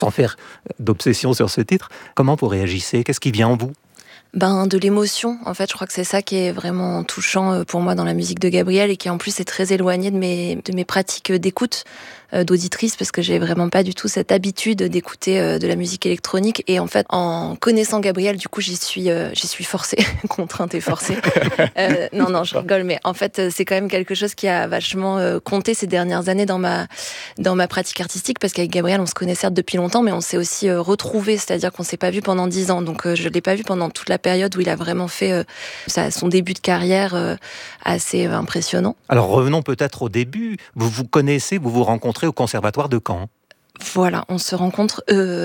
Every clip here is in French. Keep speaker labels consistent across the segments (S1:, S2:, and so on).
S1: sans faire d'obsession sur ce titre, comment vous réagissez? Qu'est-ce qui vient en vous?
S2: De l'émotion, en fait, je crois que c'est ça qui est vraiment touchant pour moi dans la musique de Gabriel et qui en plus est très éloigné de mes pratiques d'écoute d'auditrice, parce que j'ai vraiment pas du tout cette habitude d'écouter de la musique électronique. Et en fait, en connaissant Gabriel, du coup, j'y suis forcée, contrainte et forcée. Non, je rigole, mais en fait, c'est quand même quelque chose qui a vachement compté ces dernières années dans ma pratique artistique, parce qu'avec Gabriel, on se connaît certes depuis longtemps, mais on s'est aussi retrouvés, c'est-à-dire qu'on s'est pas vu pendant 10 ans. Donc, je l'ai pas vu pendant toute la période où il a vraiment fait son début de carrière assez impressionnant.
S1: Alors revenons peut-être au début. Vous vous connaissez, vous vous rencontrez au conservatoire de Caen.
S2: Voilà, on se rencontre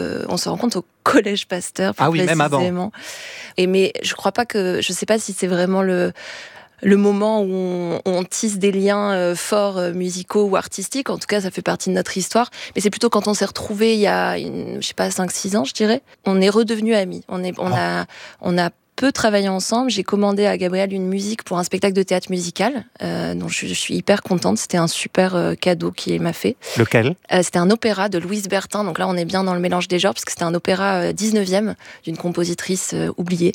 S2: au Collège Pasteur, plus précisément.
S1: Même avant.
S2: Mais je sais pas si c'est vraiment le moment où on tisse des liens forts musicaux ou artistiques. En tout cas, ça fait partie de notre histoire. Mais c'est plutôt quand on s'est retrouvés il y a, 5-6 ans, je dirais. On est redevenus amis. On a peu travaillé ensemble. J'ai commandé à Gabriel une musique pour un spectacle de théâtre musical, dont je suis hyper contente. C'était un super cadeau qu'il m'a fait.
S1: Lequel ?
S2: C'était un opéra de Louise Bertin. Donc là, on est bien dans le mélange des genres, parce que c'était un opéra 19e d'une compositrice oubliée.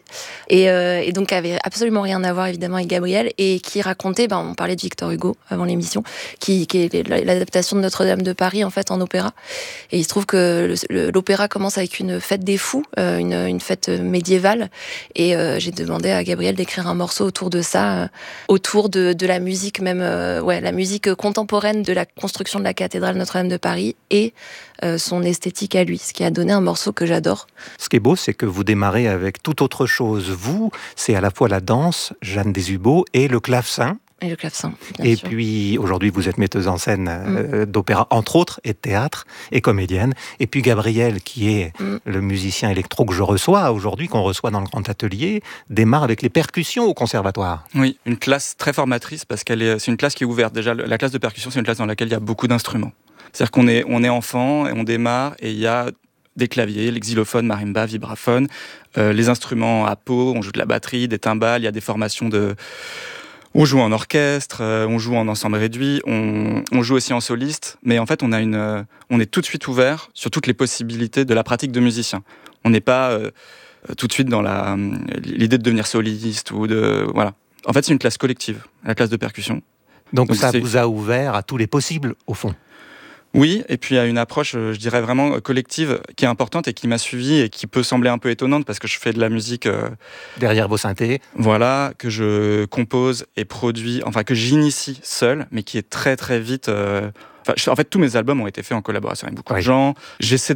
S2: Et donc, qui avait absolument rien à voir, évidemment, avec Gabriel, et qui racontait, on parlait de Victor Hugo avant l'émission, qui est l'adaptation de Notre-Dame de Paris, en fait, en opéra. Et il se trouve que l'opéra commence avec une fête des fous, une fête médiévale. Et j'ai demandé à Gabriel d'écrire un morceau autour de ça, autour de la musique même, la musique contemporaine de la construction de la cathédrale Notre-Dame de Paris et son esthétique à lui, ce qui a donné un morceau que j'adore.
S1: Ce qui est beau, c'est que vous démarrez avec toute autre chose. Vous, c'est à la fois la danse, Jeanne Deshubos, et le clavecin.
S2: Et le clavecin, bien
S1: et
S2: sûr.
S1: Puis, aujourd'hui, vous êtes metteuse en scène d'opéra, entre autres, et de théâtre, et comédienne. Et puis, Gabriel, qui est le musicien électro que je reçois aujourd'hui, qu'on reçoit dans le Grand Atelier, démarre avec les percussions au conservatoire.
S3: Oui, une classe très formatrice, parce c'est une classe qui est ouverte. Déjà, la classe de percussion, c'est une classe dans laquelle il y a beaucoup d'instruments. C'est-à-dire qu'on est enfant, et on démarre, et il y a des claviers, les xylophones, marimba, vibraphone, les instruments à peau, on joue de la batterie, des timbales, il y a des formations On joue en orchestre, on joue en ensemble réduit, on joue aussi en soliste, mais en fait on est tout de suite ouvert sur toutes les possibilités de la pratique de musicien. On n'est pas tout de suite dans l'idée de devenir soliste ou voilà. En fait c'est une classe collective, la classe de percussion.
S1: Donc ça vous a ouvert à tous les possibles au fond.
S3: Oui, et puis à une approche, je dirais vraiment collective, qui est importante et qui m'a suivi et qui peut sembler un peu étonnante parce que je fais de la musique...
S1: derrière vos synthés.
S3: Voilà, que je compose et produis, enfin que j'initie seul, mais qui est très très vite... en fait, tous mes albums ont été faits en collaboration avec beaucoup de gens. J'essaie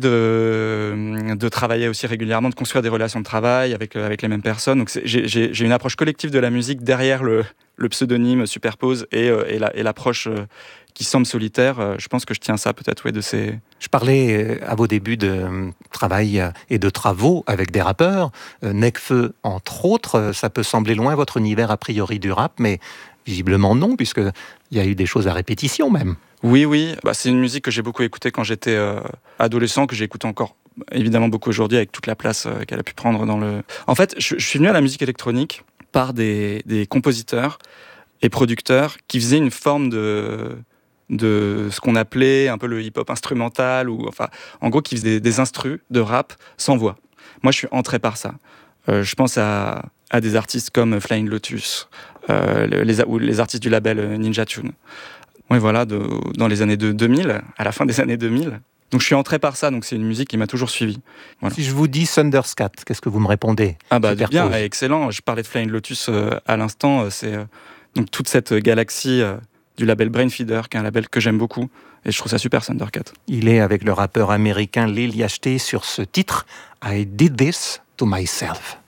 S3: de travailler aussi régulièrement, de construire des relations de travail avec les mêmes personnes. Donc j'ai une approche collective de la musique derrière le pseudonyme superpose et l'approche... qui semble solitaire, je pense que je tiens ça peut-être de ces...
S1: Je parlais à vos débuts de travail et de travaux avec des rappeurs. Nekfeu, entre autres, ça peut sembler loin votre univers a priori du rap, mais visiblement non, puisqu'il y a eu des choses à répétition même.
S3: Oui, c'est une musique que j'ai beaucoup écoutée quand j'étais adolescent, que j'écoute encore évidemment beaucoup aujourd'hui avec toute la place qu'elle a pu prendre dans le... En fait, je suis venu à la musique électronique par des compositeurs et producteurs qui faisaient une forme de ce qu'on appelait un peu le hip-hop instrumental, ou enfin, en gros, qui faisaient des instrus de rap sans voix. Moi, je suis entré par ça. Je pense à des artistes comme Flying Lotus, ou les artistes du label Ninja Tune. Oui, voilà, dans les années 2000, à la fin des années 2000. Donc, je suis entré par ça, donc c'est une musique qui m'a toujours suivi. Voilà.
S1: Si je vous dis Thunderscat, qu'est-ce que vous me répondez ?
S3: Bien, excellent. Je parlais de Flying Lotus à l'instant. C'est donc toute cette galaxie... du label Brainfeeder, qui est un label que j'aime beaucoup, et je trouve ça super, Thundercat.
S1: Il est avec le rappeur américain Lil Yachty sur ce titre, I Did This to Myself.